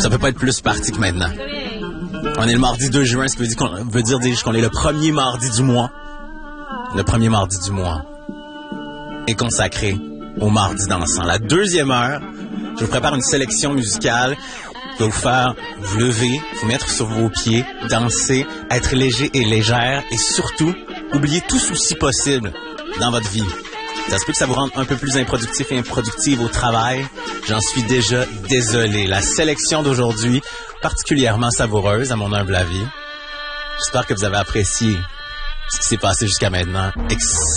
Ça peut pas être plus parti que maintenant. On est le mardi 2 juin, ce qui veut dire qu'on est le premier mardi du mois. Le premier mardi du mois est consacré au mardi dansant. La deuxième heure, je vous prépare une sélection musicale qui va vous faire vous lever, vous mettre sur vos pieds, danser, être léger et légère et surtout, oublier tout souci possible dans votre vie. Ça se peut que ça vous rende un peu plus improductif et improductive au travail. J'en suis déjà désolé. La sélection d'aujourd'hui, particulièrement savoureuse à mon humble avis. J'espère que vous avez apprécié ce qui s'est passé jusqu'à maintenant.